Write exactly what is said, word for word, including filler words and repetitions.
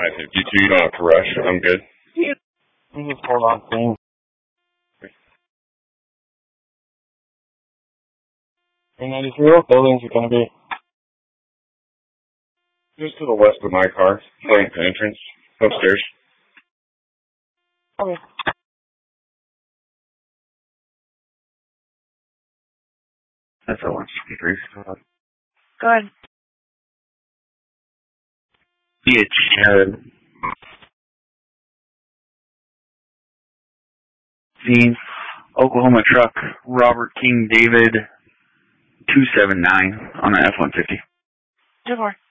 I fifty-two, you don't have to rush. I'm good. Yeah. You just hold on thing. three ninety-three, what building's it going to be? Just to the west of my car. Flank the entrance. Upstairs. Okay. That's a one sixty-three. Go ahead. B H Jared. Scene. Oklahoma truck. Robert King David. two seven nine on the F one fifty. two four.